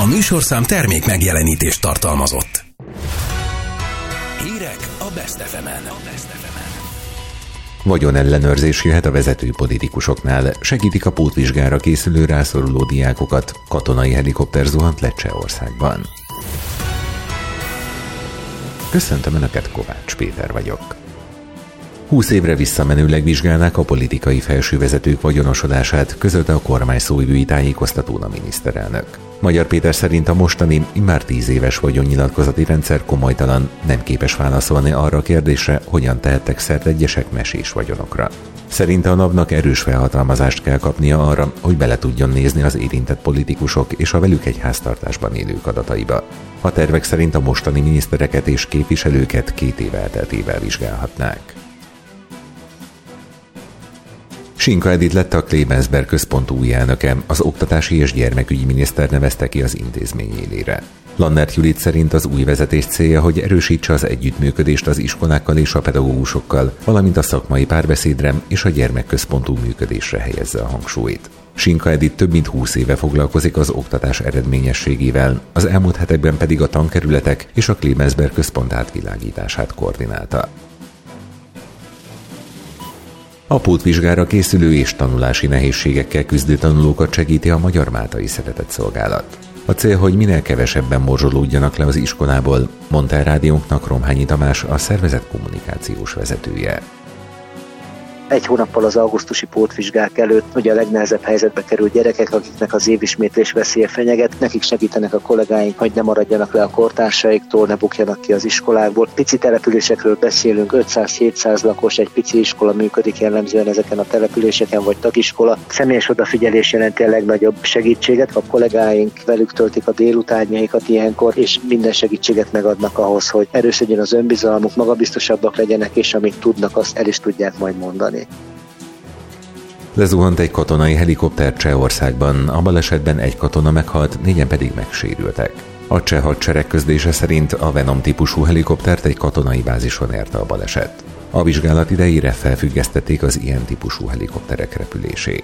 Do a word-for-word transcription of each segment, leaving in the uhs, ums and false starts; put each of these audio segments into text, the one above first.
A műsorszám termék megjelenítést tartalmazott. Hírek a Best ef emen. Vagyonellenőrzés jöhet a vezető politikusoknál. Segítik a pótvizsgára készülő rászoruló diákokat. Katonai helikopter zuhant le Csehországban. Köszöntöm Önöket, Kovács Péter vagyok. Húsz évre visszamenőleg vizsgálnák a politikai felsővezetők vagyonosodását, közölte a kormány szóvivői tájékoztatón a miniszterelnök. Magyar Péter szerint a mostani, immár tíz éves vagyonnyilatkozati rendszer komolytalan, nem képes válaszolni arra a kérdésre, hogyan tehettek szert egyesek mesés vagyonokra. Szerinte a NAV-nak erős felhatalmazást kell kapnia arra, hogy bele tudjon nézni az érintett politikusok és a velük egy háztartásban élők adataiba. A tervek szerint a mostani minisztereket és képviselőket két év elteltével vizsgálhatnák. Sinka Edit lett a Klebensberg Központ új elnöke, az oktatási és gyermekügyi miniszter nevezte ki az intézmény élére. Lannert Judit szerint az új vezetés célja, hogy erősítse az együttműködést az iskolákkal és a pedagógusokkal, valamint a szakmai párbeszédre és a gyermekközpontú működésre helyezze a hangsúlyt. Sinka Edit több mint húsz éve foglalkozik az oktatás eredményességével, az elmúlt hetekben pedig a tankerületek és a Klebensberg Központ átvilágítását koordinálta. A pótvizsgára készülő és tanulási nehézségekkel küzdő tanulókat segíti a Magyar Máltai Szeretetszolgálat. A cél, hogy minél kevesebben morzsolódjanak le az iskolából, mondta el rádiónknak Romhányi Tamás, a szervezet kommunikációs vezetője. Egy hónappal az augusztusi pótvizsgák előtt ugye a legnehezebb helyzetbe került gyerekek, akiknek az évismétlés veszélye fenyeget, nekik segítenek a kollégáink, hogy ne maradjanak le a kortársaiktól, ne bukjanak ki az iskolákból. Pici településekről beszélünk, ötszáz-hétszáz lakos, egy pici iskola működik jellemzően ezeken a településeken, vagy tagiskola. Személyes odafigyelés jelenti a legnagyobb segítséget, a kollégáink velük töltik a délutánjaikat ilyenkor, és minden segítséget megadnak ahhoz, hogy erősödjön az önbizalmuk, magabiztosabbak legyenek, és amit tudnak, azt el is tudják majd mondani. Lezuhant egy katonai helikopter Csehországban, a balesetben egy katona meghalt, négyen pedig megsérültek. A cseh hadsereg közlése szerint a Venom típusú helikoptert egy katonai bázison érte a baleset. A vizsgálat idejére felfüggesztették az ilyen típusú helikopterek repülését.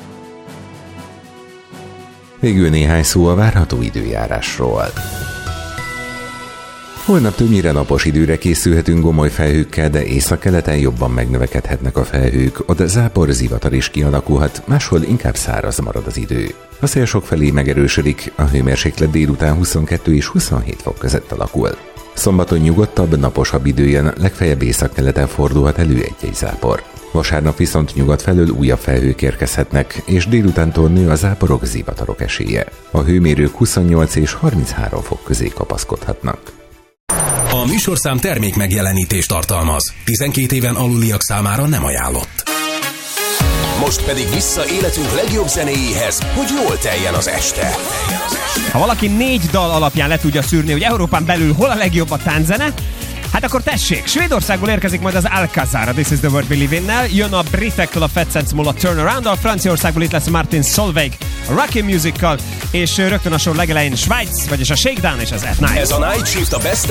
Végül néhány szó a várható időjárásról. Holnap többnyire napos időre készülhetünk gomoly felhőkkel, de északkeleten jobban megnövekedhetnek a felhők, oda zápor, zivatar is kialakulhat, máshol inkább száraz marad az idő. A szél sokfelé megerősödik, a hőmérséklet délután huszonkettő és huszonhét fok között alakul. Szombaton nyugodtabb, naposabb idő jön, legfeljebb északkeleten fordulhat elő egy-egy zápor. Vasárnap viszont nyugat felől újabb felhők érkezhetnek, és délutántól nő a záporok, zivatarok esélye. A hőmérők huszonnyolc és harminchárom fok közé kapaszkodhatnak. A műsorszám termék megjelenítést tartalmaz. tizenkét éven aluliak számára nem ajánlott. Most pedig vissza életünk legjobb zenéjéhez, hogy jól teljen az este. Ha valaki négy dal alapján le tudja szűrni, hogy Európán belül hol a legjobb a tánczene, hát akkor tessék, Svédországból érkezik majd az Alcazar, a This is the World We Live In-nel, jön a britektől a Fat Set Small a Turnaround-dal, Franciaországból itt lesz Martin Solveig a Rocky Music-kal, és rögtön a sor legelején Svájc, vagyis a Shakedown és az At Night. Ez a Night Shift a Best